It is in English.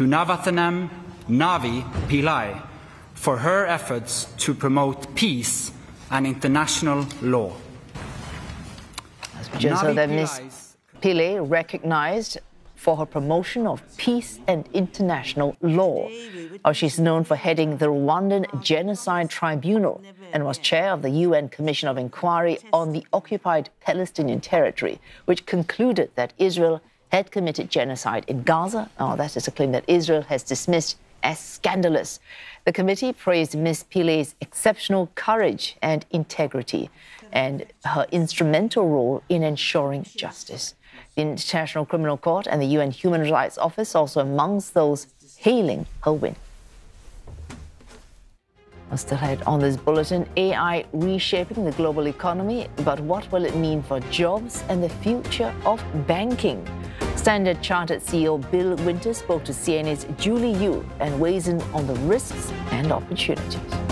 to Navathanam Navi Pillai for her efforts to promote peace and international law. Just so that Ms. Pillai recognized for her promotion of peace and international law. She's known for heading the Rwandan Genocide Tribunal and was chair of the UN Commission of Inquiry on the occupied Palestinian territory, which concluded that Israel had committed genocide in Gaza. That is a claim that Israel has dismissed as scandalous. The committee praised Ms. Pillai's exceptional courage and integrity and her instrumental role in ensuring justice. The International Criminal Court and the UN Human Rights Office also amongst those hailing her win. Still ahead on this bulletin, AI reshaping the global economy, but what will it mean for jobs and the future of banking? Standard Chartered CEO Bill Winters spoke to CNA's Julie Yu and weighs in on the risks and opportunities.